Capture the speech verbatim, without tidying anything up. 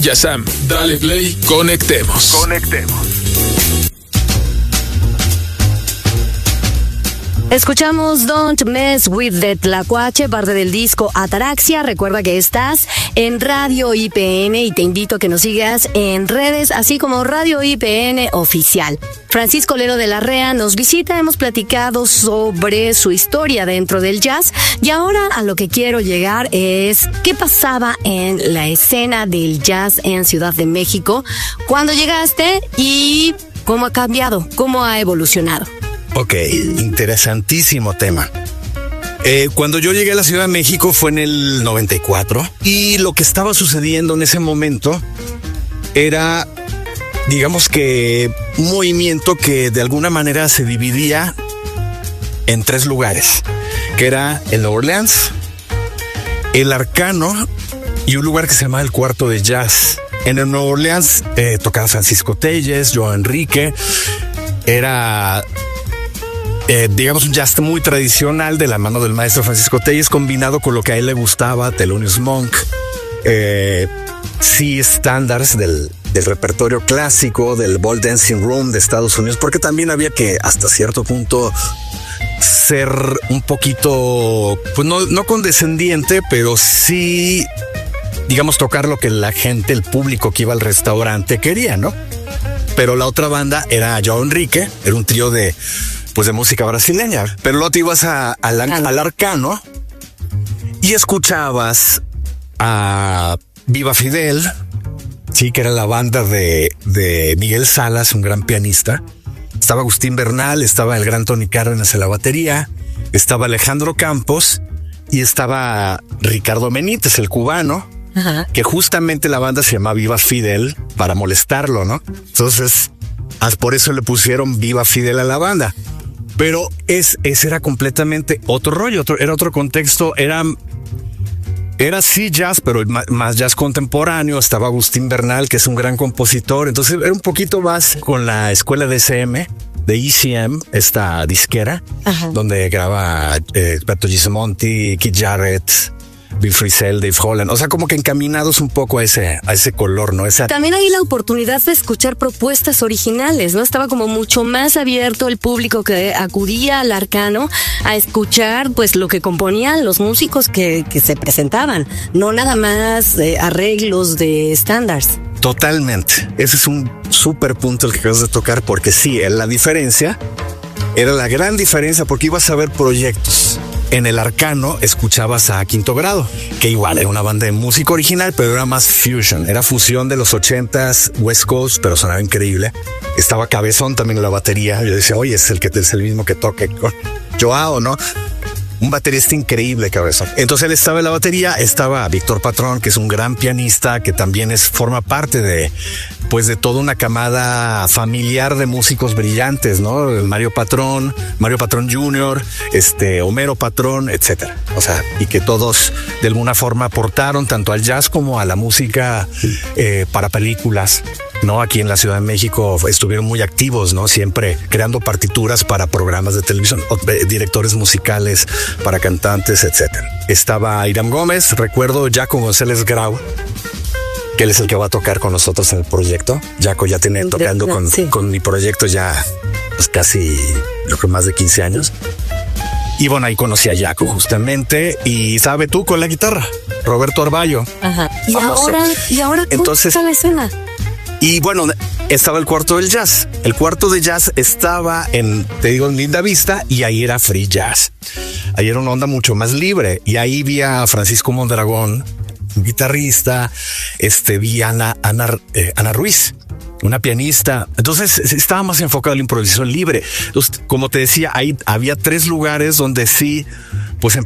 Yazam, dale play, conectemos. Conectemos. Escuchamos Don't Mess With The Tlacuache, parte del disco Ataraxia. Recuerda que estás en Radio I P N y te invito a que nos sigas en redes, así como Radio I P N Oficial. Francisco Lero de la Rea nos visita, hemos platicado sobre su historia dentro del jazz y ahora a lo que quiero llegar es qué pasaba en la escena del jazz en Ciudad de México cuando llegaste y cómo ha cambiado, cómo ha evolucionado. Ok, interesantísimo tema. Eh, cuando yo llegué a la Ciudad de México fue en el noventa y cuatro y lo que estaba sucediendo en ese momento era, digamos que, un movimiento que de alguna manera se dividía en tres lugares, que era el Nueva Orleans, el Arcano y un lugar que se llamaba el Cuarto de Jazz. En el Nueva Orleans eh, tocaba Francisco Telles, Joao Enrique, era... Eh, digamos un jazz muy tradicional de la mano del maestro Francisco Telles, combinado con lo que a él le gustaba, Thelonious Monk, eh, sí estándares del, del repertorio clásico del Ball Dancing Room de Estados Unidos, porque también había que hasta cierto punto ser un poquito, pues no, no condescendiente, pero sí, digamos, tocar lo que la gente, el público que iba al restaurante quería, ¿no? Pero la otra banda era Joao Enrique, era un trío de pues de música brasileña, pero luego te ibas a, a, al, al Arcano y escuchabas a Viva Fidel, sí, que era la banda de, de Miguel Salas, un gran pianista. Estaba Agustín Bernal, estaba el gran Tony Cárdenas en la batería, estaba Alejandro Campos y estaba Ricardo Benítez, el cubano. Ajá. Que justamente la banda se llama Viva Fidel para molestarlo, ¿no? Entonces, por eso le pusieron Viva Fidel a la banda. Pero es, ese era completamente otro rollo, otro, era otro contexto, era, era sí jazz, pero más, más jazz contemporáneo. Estaba Agustín Bernal, que es un gran compositor, entonces era un poquito más con la escuela de E C M, de E C M, esta disquera, ajá, donde graba eh, Beto Gismonti, Keith Jarrett, Bill Frisell, Dave Holland, o sea, como que encaminados un poco a ese, a ese color, ¿no? Esa... También hay la oportunidad de escuchar propuestas originales, ¿no? Estaba como mucho más abierto el público que acudía al Arcano a escuchar, pues, lo que componían los músicos que, que se presentaban, no nada más eh, arreglos de estándares. Totalmente. Ese es un súper punto el que acabas de tocar, porque sí, la diferencia era la gran diferencia, porque ibas a ver proyectos. En el Arcano escuchabas a Quinto Grado, que igual era una banda de música original, pero era más fusion, era fusión de los ochentas, West Coast, pero sonaba increíble. Estaba Cabezón también en la batería. Yo decía, oye, es el que es el mismo que toque con Joao, ¿no? Un baterista increíble, Cabezón. Entonces él estaba en la batería, estaba Víctor Patrón, que es un gran pianista, que también es, forma parte de, pues, de toda una camada familiar de músicos brillantes, ¿no? Mario Patrón, Mario Patrón junior, este, Homero Patrón, etcétera. O sea, y que todos de alguna forma aportaron tanto al jazz como a la música eh, para películas, ¿no? Aquí en la Ciudad de México estuvieron muy activos, ¿no? Siempre creando partituras para programas de televisión, directores musicales para cantantes, etcétera. Estaba Iram Gómez, recuerdo Jaco González Grau, que él es el que va a tocar con nosotros en el proyecto. Jaco ya tiene tocando con, sí. con mi proyecto ya pues casi, yo creo, más de quince años. Y bueno, ahí conocí a Jaco justamente, y sabe tú con la guitarra, Roberto Arballo. Ajá. Y famoso. ahora, y ahora, ¿cómo Entonces, está la escena? Y bueno, estaba el Cuarto del Jazz. El Cuarto de Jazz estaba en, te digo, en Linda Vista, y ahí era free jazz. Ahí era una onda mucho más libre. Y ahí vi a Francisco Mondragón, un guitarrista, este, vi a Ana, Ana, eh, Ana Ruiz, una pianista. Entonces estaba más enfocado en la improvisación libre. Entonces, como te decía, ahí había tres lugares donde sí